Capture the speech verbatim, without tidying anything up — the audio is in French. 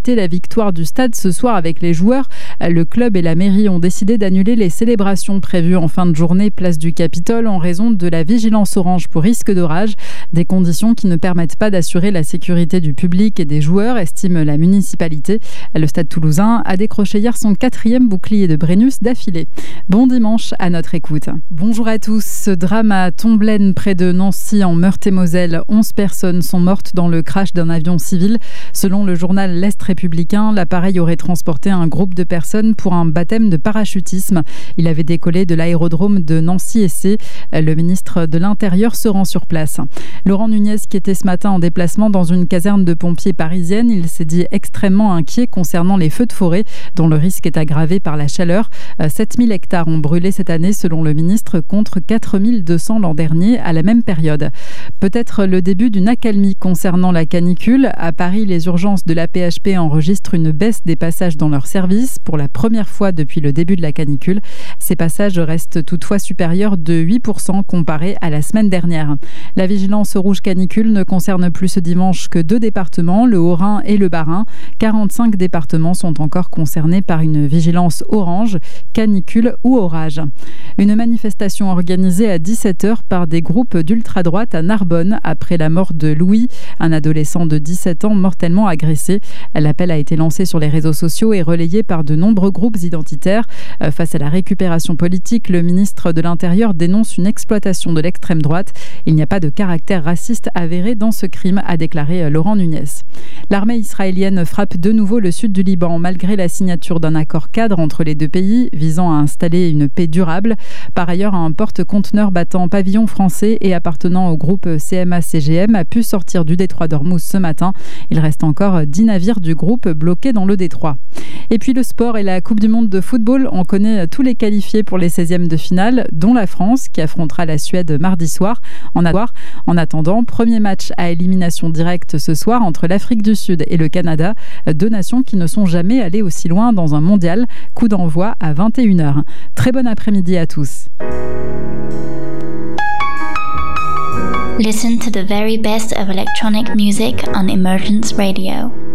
fêter la victoire du Stade ce soir avec les joueurs. Le club et la mairie ont décidé d'annuler les célébrations prévues en fin de journée place du Capitole en raison de la vigilance orange pour risque d'orage. Des conditions qui ne permettent pas d'assurer la sécurité du public et des joueurs, estime la municipalité. Le Stade toulousain a décroché hier son quatrième bouclier de Brennus d'affilée. Bon dimanche à notre écoute. Bonjour à tous. Ce drame à Tomblaine, près de Nancy, en Meurthe-et-Moselle. onze personnes sont mortes dans le crash d'un avion civil. Selon le journal L'Est républicain, l'appareil aurait transporté un groupe de personnes pour un baptême de parachutisme. Il avait décollé de l'aérodrome de Nancy-Essé. Le ministre de l'Intérieur se rend sur place. Laurent Nunez, qui était ce matin en déplacement dans une caserne de pompiers parisienne, il s'est dit extrêmement inquiet concernant les feux de forêt, dont le risque est aggravé par la chaleur. sept mille hectares ont brûlé cette année, selon le ministre, contre quatre mille deux cents l'an dernier à la même période. Peut-être le début d'une accalmie concernant la canicule. À Paris, les urgences de l'A P H P enregistrent une baisse des passages dans leur service pour la première fois depuis le début de la canicule. Ces passages restent toutefois supérieurs de huit pour cent comparé à la semaine dernière. La vigilance rouge canicule ne concerne plus ce dimanche que deux départements, le Haut-Rhin et le Bas-Rhin. quarante-cinq départements sont encore concernés par une vigilance orange, canicule ou orage. Une manifestation organisée à dix-sept heures par des groupes d'ultra-droite à Narbonne après la mort de Louis, un adolescent de dix-sept ans mortellement agressé. L'appel a été lancé sur les réseaux sociaux et relayé par de nombreux groupes identitaires. Face à la récupération politique, le ministre de l'Intérieur dénonce une exploitation de l'extrême droite. Il n'y a pas de caractère raciste avéré dans ce crime, a déclaré Laurent Nunez. L'armée israélienne frappe de nouveau le sud du Liban malgré la signature d'un accord cadre entre les deux pays visant à installer une paix durable. Par ailleurs, un porte-conteneur battant pavillon français et appartenant au groupe C M A C G M a pu sortir du détroit d'Ormuz ce matin. Il reste encore dix navires du groupe bloqués dans le détroit. Et puis le sport et la Coupe du Monde de football, on connaît tous les qualifiés pour les seizièmes de finale, dont la France qui affrontera la Suède mardi soir. En, en attendant, premier match à élimination directe ce soir entre l'Afrique du Sud et le Canada, deux nations qui ne sont jamais allées aussi loin dans un mondial. Coup d'envoi à vingt et une heures. Très bon après-midi à tous. Listen to the very best of electronic music on Emergence Radio.